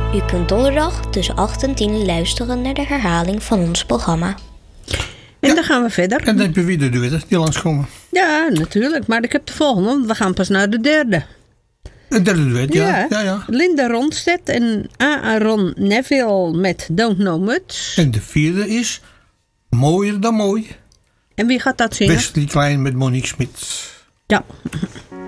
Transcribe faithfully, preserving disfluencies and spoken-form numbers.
U kunt donderdag tussen acht en tien luisteren naar de herhaling van ons programma. En ja, dan gaan we verder. En dan heb je weer de duetten die langskomen. Ja, natuurlijk. Maar ik heb de volgende, want we gaan pas naar de derde. Een derde duet, ja. Ja, ja, ja. Linda Ronstedt en Aaron Neville met Don't Know Much. En de vierde is Mooier dan mooi. En wie gaat dat zingen? Wesley Klein met Monique Smit. Ja.